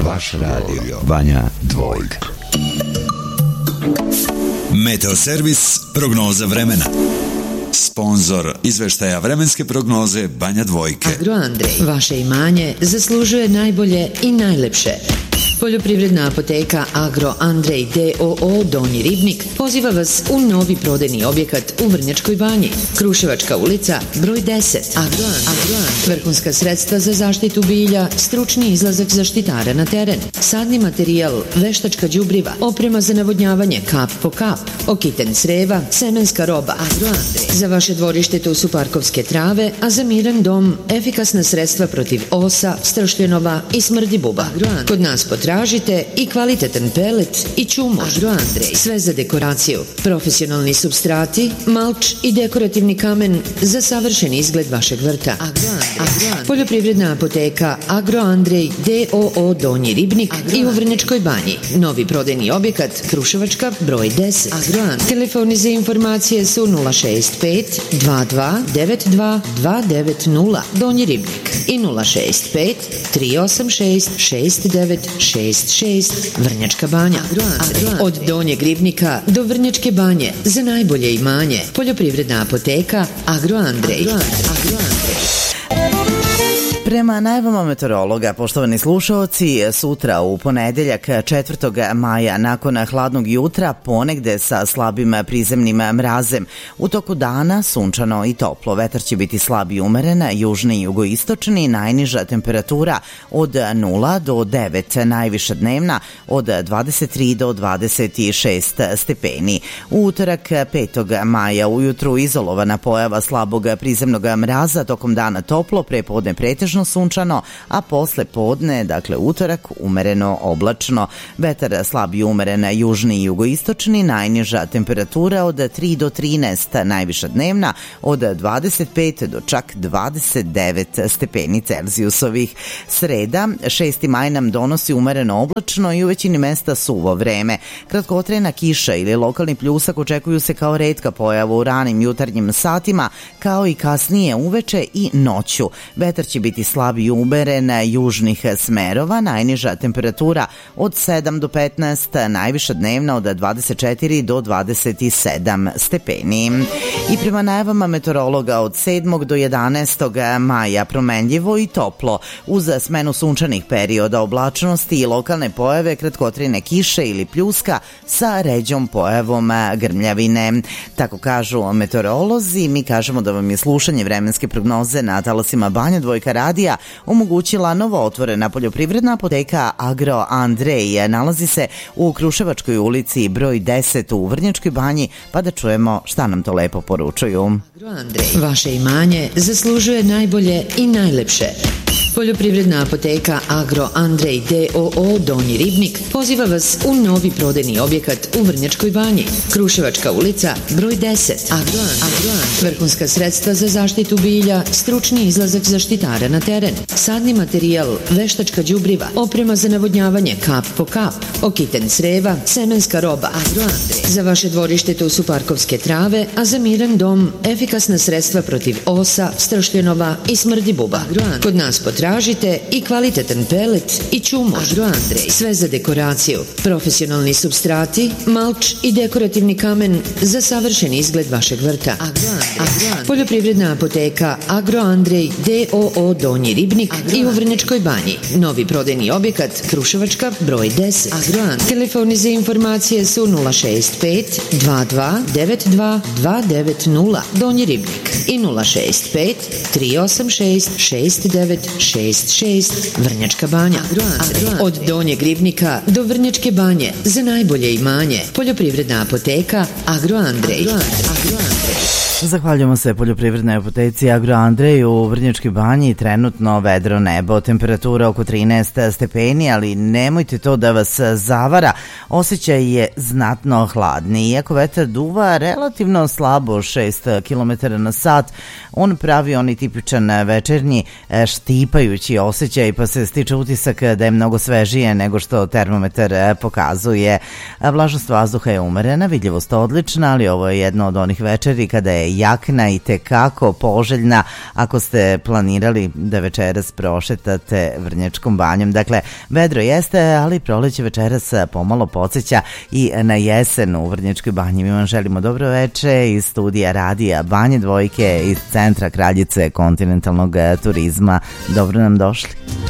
Vaš radio. Banja Dvojka. Meteoservis, prognoza vremena. Sponzor izveštaja vremenske prognoze Banja Dvojke. Agroandrej, vaše imanje zaslužuje najbolje i najlepše. Poljoprivredna apoteka Agroandrej D.O.O. Donji Ribnik poziva vas u novi prodajni objekat u Vrnjačkoj banji. Kruševačka ulica, broj 10. Agroandrej. Vrhunska sredstva za zaštitu bilja, stručni izlazak zaštitara na teren, sadni materijal, veštačka đubriva, oprema za navodnjavanje kap po kap, okiten creva, semenska roba. Agroandrej. Za vaše dvorište tu su parkovske trave, a za miran dom efikasna sredstva protiv osa, stršljenova i smrdi buba. Agroandrej. Kod nas tražite i kvalitetan pelet i čumoš. Agroandrej. Sve za dekoraciju. Profesionalni supstrati, malč i dekorativni kamen za savršen izgled vašeg vrta. Agroandrej. Poljoprivredna apoteka Agroandrej D.O.O. Donji Ribnik i u Vrnjačkoj banji. Novi prodajni objekat Kruševačka broj 10. Agroandrej. Telefoni za informacije su 065 22 92 290 Donji Ribnik i 065 386 6966 Vrnjačka banja. Od Donjeg Ribnika do Vrnjačke banje za najbolje imanje. Poljoprivredna apoteka Agroandrej. Prema najavama meteorologa, poštovani slušaoci, sutra u ponedeljak 4. maja nakon hladnog jutra ponegde sa slabim prizemnim mrazem. U toku dana sunčano i toplo. Vetar će biti slab i umeren, južni i jugoistočni, najniža temperatura od 0 do 9, najviša dnevna od 23 do 26 stepeni. U utorak 5. maja ujutru izolovana pojava slabog prizemnog mraza, tokom dana toplo, prepodne pretežno sunčano, a posle podne, dakle utorak, umereno oblačno. Vetar slab i umeren, južni i jugoistočni, najniža temperatura od 3 do 13, najviša dnevna od 25 do čak 29 stepeni Celzijusovih. Sreda, 6. maj nam donosi umereno oblačno i u većini mesta suvo vreme. Kratkotrajna kiša ili lokalni pljusak očekuju se kao retka pojava u ranim jutarnjim satima, kao i kasnije uveče i noću. Vetar će biti slab i umeren južnih smerova, najniža temperatura od 7 do 15, najviša dnevna od 24 do 27 stepeni. I prema najavama meteorologa od 7. do 11. maja promenljivo i toplo, uz smenu sunčanih perioda oblačnosti i lokalne pojave kratkotrajne kiše ili pljuska sa ređom pojavom grmljavine. Tako kažu meteorolozi. Mi kažemo da vam je slušanje vremenske prognoze na talasima Banja Dvojka radija omogućila novo otvorena poljoprivredna apoteka Agroandrej. Nalazi se u Kruševačkoj ulici broj 10 u Vrnjačkoj banji, pa da čujemo šta nam to lepo poručuju. Agroandrej, vaše imanje zaslužuje najbolje i najlepše. Poljoprivredna apoteka Agroandrej D.O.O. Donji Ribnik poziva vas u novi prodajni objekat u Vrnjačkoj banji. Kruševačka ulica, broj 10. Agroandrej. Vrhunska sredstva za zaštitu bilja, stručni izlazak zaštitara na teren, sadni materijal, veštačka đubriva, oprema za navodnjavanje kap po kap, okiten creva, semenska roba. Agroandrej. Za vaše dvorište tu su parkovske trave, a za miran dom efikasna sredstva protiv osa, stršljenova i smrdi buba. Agroandrej. Kod nas tražite i kvalitetan pelet i čumoš. Agroandrej. Sve za dekoraciju. Profesionalni supstrati, malč i dekorativni kamen za savršen izgled vašeg vrta. Agroandrej. Poljoprivredna apoteka Agroandrej D.O.O. Donji Ribnik i u Vrnjačkoj banji. Novi prodajni objekat Kruševačka broj 10. Agroandrej. Telefoni za informacije su 065 22 92 290 Donji Ribnik i 065 386 6966 Vrnjačka banja. Od Donjeg Ribnika do Vrnjačke banje za najbolje imanje. Poljoprivredna apoteka Agroandrej. Zahvaljujemo se poljoprivrednoj apoteci Agroandrej u Vrnjačkoj banji. Trenutno vedro nebo, temperatura oko 13 stepeni, ali nemojte to da vas zavara. Osjećaj je znatno hladniji. Iako vetar duva relativno slabo, 6 km na sat, on pravi onaj tipičan večernji štipajući osjećaj, pa se stiče utisak da je mnogo svežije nego što termometar pokazuje. Vlažnost vazduha je umerena, vidljivost odlična, ali ovo je jedno od onih večeri kada je je jakna i tekako poželjna ako ste planirali da večeras prošetate Vrnjačkom banjom. Dakle, vedro jeste, ali proleće večeras pomalo podsjeća i na jesen u Vrnjačkoj banji. Mi vam želimo dobro veče iz studija radija Banje Dvojke iz centra Kraljice kontinentalnog turizma. Dobro nam došli.